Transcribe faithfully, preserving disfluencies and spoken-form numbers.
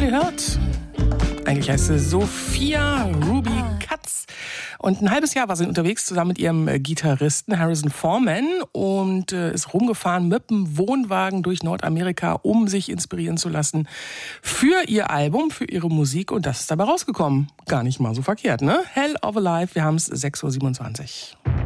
gehört. Eigentlich heißt sie Sophia Ruby Katz. Und ein halbes Jahr war sie unterwegs zusammen mit ihrem Gitarristen Harrison Foreman und äh, ist rumgefahren mit dem Wohnwagen durch Nordamerika, um sich inspirieren zu lassen für ihr Album, für ihre Musik. Und das ist dabei rausgekommen. Gar nicht mal so verkehrt, ne? Hell of a Life, wir haben es sechs Uhr siebenundzwanzig.